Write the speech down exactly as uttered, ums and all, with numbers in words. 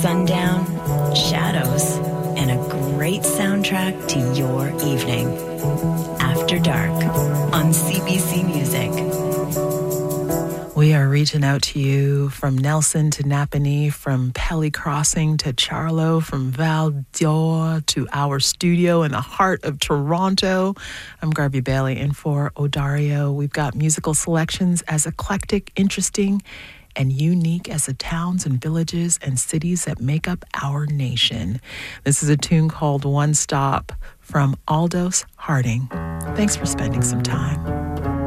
sundown, shadows, and a great soundtrack to your evening. After Dark on C B C Music. We are reaching out to you from Nelson to Napanee, from Pelly Crossing to Charlo, from Val d'Or to our studio in the heart of Toronto. I'm Garvey Bailey in for Odario. We've got musical selections as eclectic, interesting, and unique as the towns and villages and cities that make up our nation. This is a tune called One Stop from Aldous Harding. Thanks for spending some time.